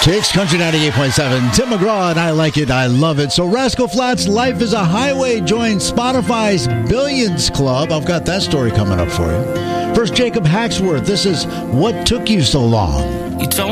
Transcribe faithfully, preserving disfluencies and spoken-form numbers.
six, Country ninety-eight point seven. Tim McGraw and I Like It, I Love It. So Rascal Flatts' Life is a Highway joins Spotify's Billions Club. I've got that story coming up for you. First, Jacob Hacksworth. This is What Took You So Long. You told